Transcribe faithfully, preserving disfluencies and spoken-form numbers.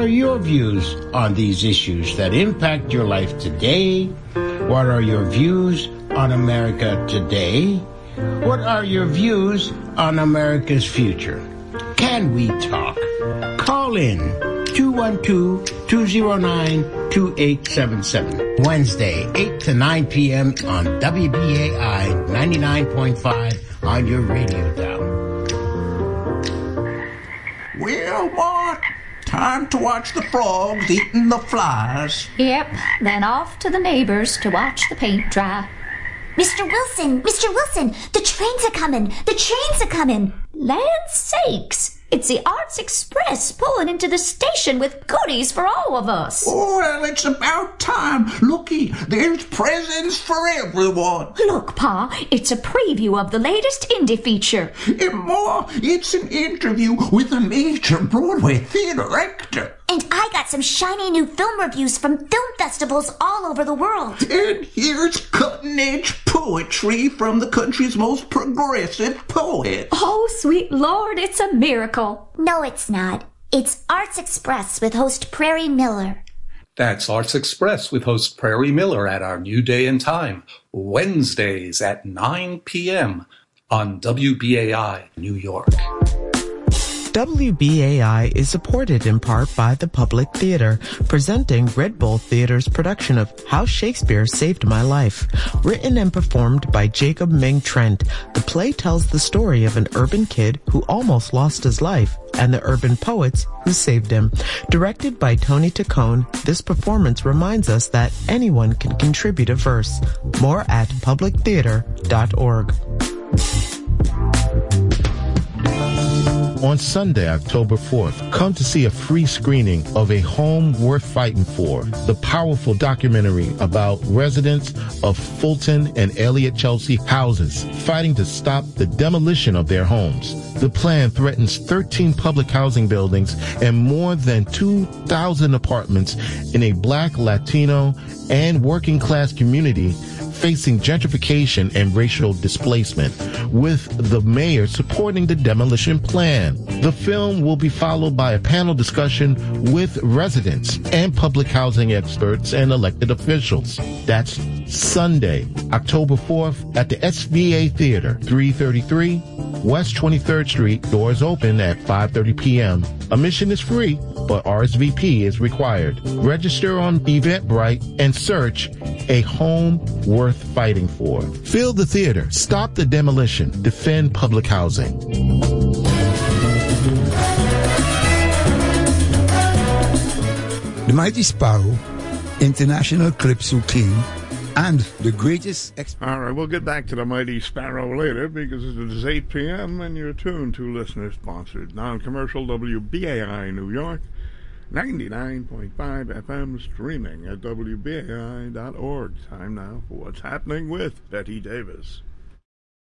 are your views on these issues that impact your life today? What are your views on America today? What are your views on America's future? Can we talk? Call in two one two, two oh nine, two eight seven seven. Wednesday, eight to nine p.m. on W B A I ninety-nine point five on your radio dial. Well, what? Time to watch the frogs eating the flies. Yep, then off to the neighbors to watch the paint dry. Mister Wilson, Mister Wilson, the trains are coming, the trains are coming. Land sakes, it's the Arts Express pulling into the station with goodies for all of us. Well, it's about time. Looky, there's presents for everyone. Look, Pa, it's a preview of the latest indie feature. And more, it's an interview with a major Broadway theater actor. And I got some shiny new film reviews from film festivals all over the world. And here's cutting-edge poetry from the country's most progressive poet. Oh, sweet Lord, it's a miracle. No, it's not. It's Arts Express with host Prairie Miller. That's Arts Express with host Prairie Miller at our new day and time, Wednesdays at nine p.m. on W B A I New York. W B A I is supported in part by the Public Theater, presenting Red Bull Theater's production of How Shakespeare Saved My Life. Written and performed by Jacob Ming Trent, the play tells the story of an urban kid who almost lost his life and the urban poets who saved him. Directed by Tony Taccone, this performance reminds us that anyone can contribute a verse. More at public theater dot org. On Sunday, October fourth, come to see a free screening of A Home Worth Fighting For, the powerful documentary about residents of Fulton and Elliott Chelsea houses fighting to stop the demolition of their homes. The plan threatens thirteen public housing buildings and more than two thousand apartments in a Black, Latino, and working class community facing gentrification and racial displacement, with the mayor supporting the demolition plan. The film will be followed by a panel discussion with residents and public housing experts and elected officials. That's Sunday, October fourth at the S V A Theater, three thirty-three West twenty-third Street. Doors open at five thirty p.m. Admission is free, but R S V P is required. Register on Eventbrite and search A Home Worth Fighting For. Fill the theater. Stop the demolition. Defend public housing. The Mighty Sparrow, International Calypso Clean, and the greatest... Exp- All right, we'll get back to the Mighty Sparrow later because it is eight p.m. and you're tuned to listener-sponsored non-commercial W B A I New York, ninety-nine point five F M, streaming at W B A I dot org. Time now for What's Happening with Betty Davis.